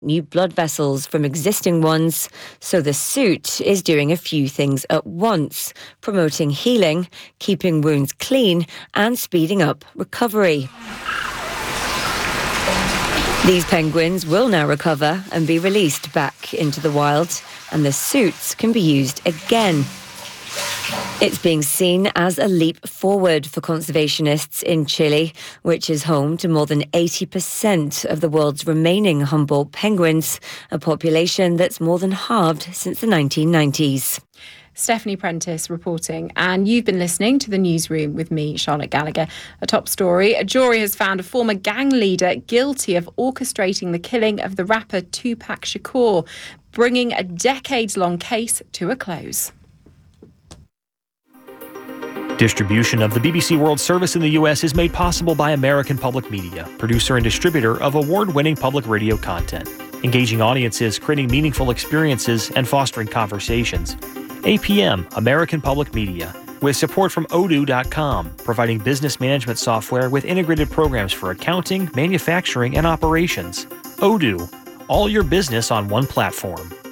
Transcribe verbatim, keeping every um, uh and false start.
new blood vessels from existing ones. So the suit is doing a few things at once, promoting healing, keeping wounds clean, and speeding up recovery. These penguins will now recover and be released back into the wild, and the suits can be used again. It's being seen as a leap forward for conservationists in Chile, which is home to more than eighty percent of the world's remaining Humboldt penguins, a population that's more than halved since the nineteen nineties. Stephanie Prentice reporting, and you've been listening to The Newsroom with me, Charlotte Gallagher. A top story, a jury has found a former gang leader guilty of orchestrating the killing of the rapper Tupac Shakur, bringing a decades-long case to a close. Distribution of the B B C World Service in the U S is made possible by American Public Media, producer and distributor of award-winning public radio content, engaging audiences, creating meaningful experiences, and fostering conversations. A P M, American Public Media, with support from odoo dot com, providing business management software with integrated programs for accounting, manufacturing, and operations. Odoo, all your business on one platform.